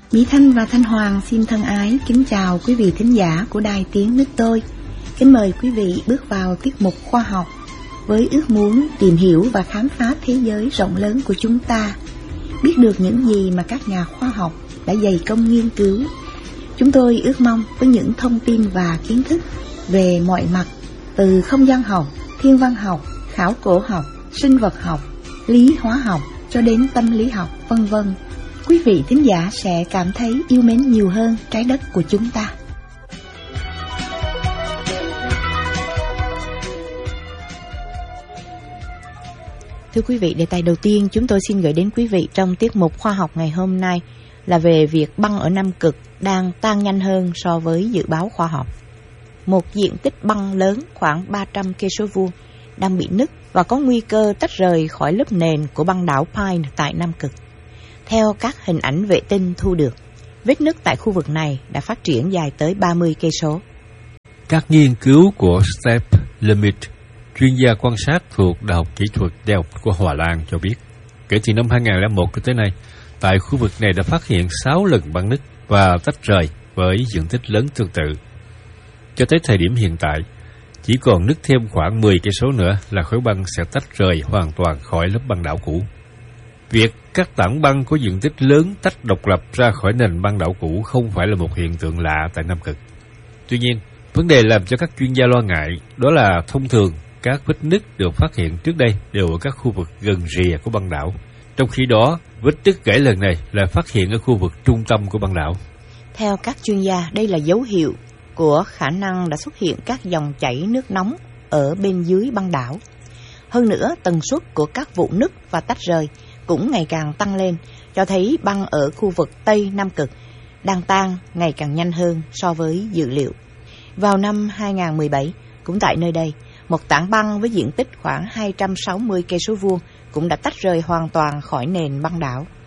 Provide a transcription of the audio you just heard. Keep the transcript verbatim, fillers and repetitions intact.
Mỹ Thanh và Thanh Hoàng xin thân ái kính chào quý vị thính giả của Đài Tiếng Nước Tôi. Kính mời quý vị bước vào tiết mục khoa học với ước muốn tìm hiểu và khám phá thế giới rộng lớn của chúng ta, biết được những gì mà các nhà khoa học đã dày công nghiên cứu. Chúng tôi ước mong với những thông tin và kiến thức về mọi mặt, từ không gian học, thiên văn học, khảo cổ học, sinh vật học, lý hóa học cho đến tâm lý học, vân vân, quý vị thính giả sẽ cảm thấy yêu mến nhiều hơn trái đất của chúng ta. Thưa quý vị, đề tài đầu tiên chúng tôi xin gửi đến quý vị trong tiết mục khoa học ngày hôm nay là về việc băng ở Nam Cực đang tan nhanh hơn so với dự báo khoa học. Một diện tích băng lớn khoảng ba trăm cây số vuông đang bị nứt và có nguy cơ tách rời khỏi lớp nền của băng đảo Pine tại Nam Cực. Theo các hình ảnh vệ tinh thu được, vết nứt tại khu vực này đã phát triển dài tới ba mươi cây số. Các nghiên cứu của Steph Lemit, chuyên gia quan sát thuộc Đại học Kỹ thuật Delft của Hòa Lan cho biết, kể từ năm hai nghìn lẻ một tới nay, tại khu vực này đã phát hiện sáu lần băng nứt và tách rời với diện tích lớn tương tự. Cho tới thời điểm hiện tại, chỉ còn nứt thêm khoảng mười cây số nữa là khối băng sẽ tách rời hoàn toàn khỏi lớp băng đảo cũ. Việc các tảng băng có diện tích lớn tách độc lập ra khỏi nền băng đảo cũ không phải là một hiện tượng lạ tại Nam Cực. Tuy nhiên, vấn đề làm cho các chuyên gia lo ngại đó là thông thường các vết nứt được phát hiện trước đây đều ở các khu vực gần rìa của băng đảo. Trong khi đó, vết nứt gãy lần này lại phát hiện ở khu vực trung tâm của băng đảo. Theo các chuyên gia, đây là dấu hiệu của khả năng đã xuất hiện các dòng chảy nước nóng ở bên dưới băng đảo. Hơn nữa, tần suất của các vụ nứt và tách rời cũng ngày càng tăng lên, cho thấy băng ở khu vực Tây Nam Cực đang tan ngày càng nhanh hơn so với dự liệu. Vào năm hai nghìn mười bảy, cũng tại nơi đây, một tảng băng với diện tích khoảng hai trăm sáu mươi cây số vuông cũng đã tách rời hoàn toàn khỏi nền băng đảo.